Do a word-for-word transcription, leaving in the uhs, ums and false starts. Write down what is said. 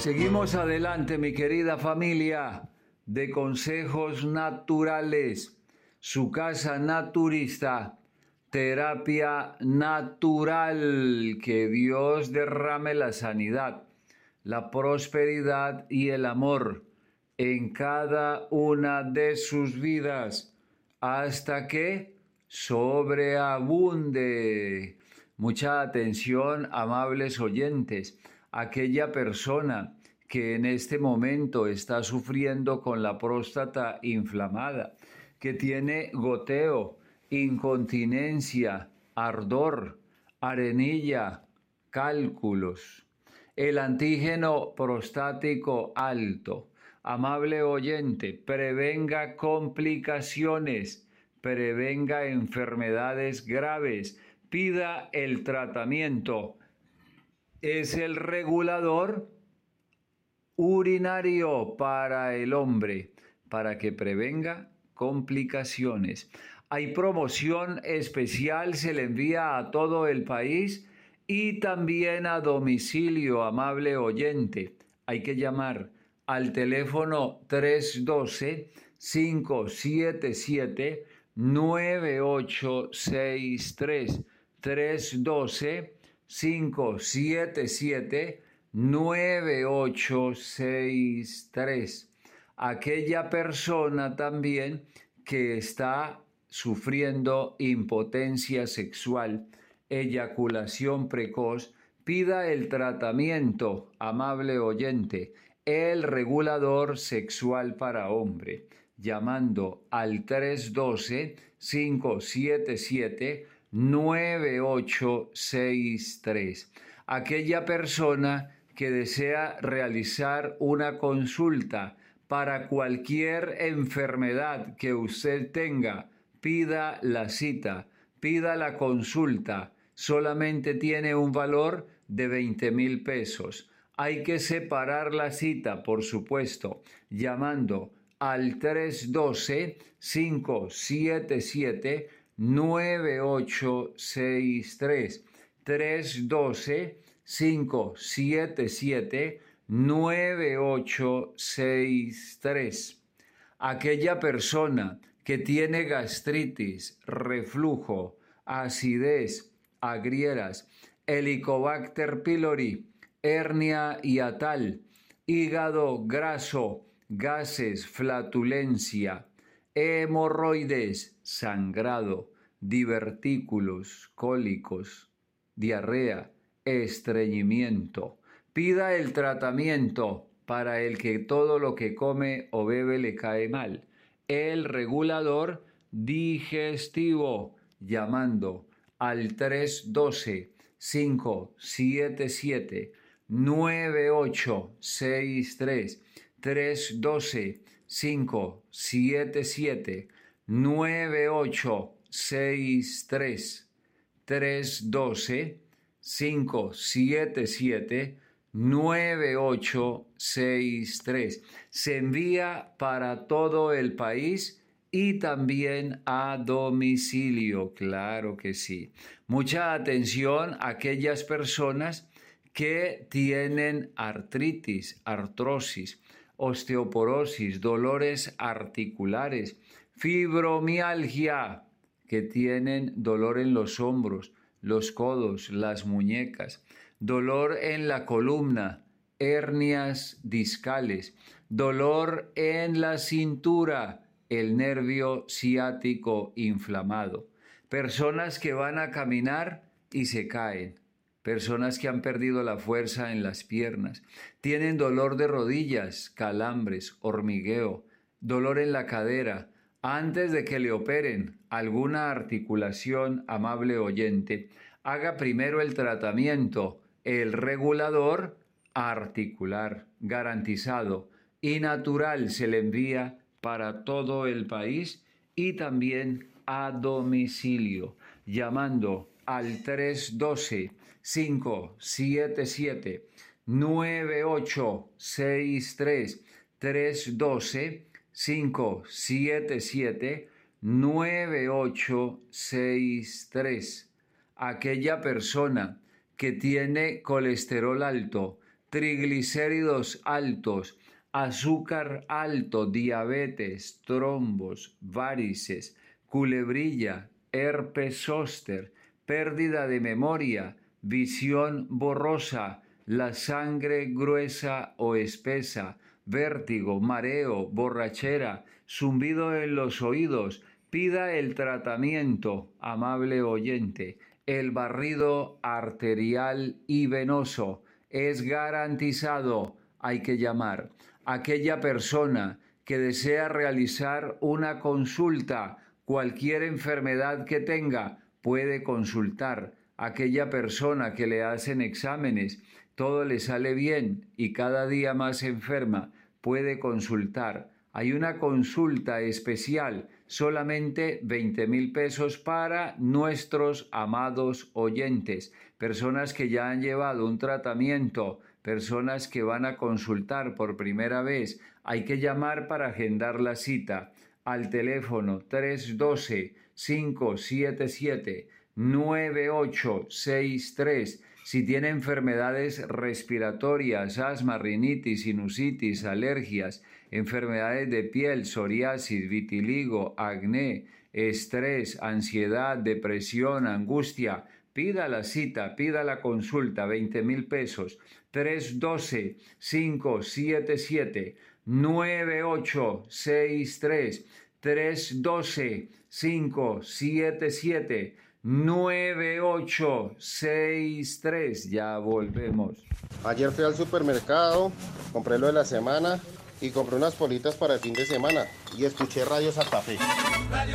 Seguimos adelante, mi querida familia de Consejos Naturales, su casa naturista, terapia natural. Que Dios derrame la sanidad, la prosperidad y el amor en cada una de sus vidas, hasta que sobreabunde. Mucha atención, amables oyentes. Aquella persona que en este momento está sufriendo con la próstata inflamada, que tiene goteo, incontinencia, ardor, arenilla, cálculos, el antígeno prostático alto. Amable oyente, prevenga complicaciones, prevenga enfermedades graves, pida el tratamiento. Es el regulador urinario para el hombre, para que prevenga complicaciones. Hay promoción especial, se le envía a todo el país y también a domicilio, amable oyente. Hay que llamar al teléfono tres uno dos, cinco siete siete, nueve ocho seis tres, tres uno dos, cinco siete siete, nueve ocho seis tres. Aquella persona también que está sufriendo impotencia sexual, eyaculación precoz, pida el tratamiento, amable oyente, el regulador sexual para hombre, llamando al tres uno dos, cinco siete siete, nueve ocho seis tres. Aquella persona que desea realizar una consulta para cualquier enfermedad que usted tenga, pida la cita, pida la consulta. Solamente tiene un valor de veinte mil pesos. Hay que separar la cita, por supuesto, llamando al tres uno dos, cinco siete siete, nueve ocho seis tres. tres uno dos, cinco siete siete, nueve ocho seis tres. Aquella persona que tiene gastritis, reflujo, acidez, agrieras, Helicobacter pylori, hernia hiatal, hígado graso, gases, flatulencia, hemorroides, sangrado, divertículos, cólicos, diarrea, estreñimiento. Pida el tratamiento para el que todo lo que come o bebe le cae mal. El regulador digestivo, llamando al tres uno dos, cinco siete siete, nueve ocho seis tres, tres uno dos, cinco siete siete, nueve ocho seis tres, tres uno dos, cinco siete siete, nueve ocho seis tres. Se envía para todo el país y también a domicilio, claro que sí. Mucha atención a aquellas personas que tienen artritis, artrosis, osteoporosis, dolores articulares, fibromialgia, que tienen dolor en los hombros, los codos, las muñecas, dolor en la columna, hernias discales, dolor en la cintura, el nervio ciático inflamado, personas que van a caminar y se caen, personas que han perdido la fuerza en las piernas, tienen dolor de rodillas, calambres, hormigueo, dolor en la cadera. Antes de que le operen alguna articulación, amable oyente, haga primero el tratamiento, el regulador articular, garantizado y natural. Se le envía para todo el país y también a domicilio, llamando al tres uno dos, cinco siete siete, nueve ocho seis tres, tres uno dos, cinco siete siete, nueve ocho seis tres. Aquella persona que tiene colesterol alto, triglicéridos altos, azúcar alto, diabetes, trombos, varices, culebrilla, herpes zóster, pérdida de memoria, visión borrosa, la sangre gruesa o espesa, vértigo, mareo, borrachera, zumbido en los oídos. Pida el tratamiento, amable oyente. El barrido arterial y venoso es garantizado. Hay que llamar. Aquella persona que desea realizar una consulta, cualquier enfermedad que tenga, puede consultar. Aquella persona que le hacen exámenes, todo le sale bien y cada día más enferma, puede consultar. Hay una consulta especial, solamente veinte mil pesos para nuestros amados oyentes, personas que ya han llevado un tratamiento, personas que van a consultar por primera vez. Hay que llamar para agendar la cita al teléfono tres uno dos, cinco siete siete, nueve ocho seis tres. Si tiene enfermedades respiratorias, asma, rinitis, sinusitis, alergias, enfermedades de piel, psoriasis, vitiligo, acné, estrés, ansiedad, depresión, angustia, pida la cita, pida la consulta, veinte mil pesos, tres uno dos, cinco siete siete, nueve ocho seis tres, tres uno dos, cinco siete siete, nueve ocho seis tres. Ya volvemos. Ayer fui al supermercado, compré lo de la semana y compré unas politas para el fin de semana y escuché Radio Santa Fe.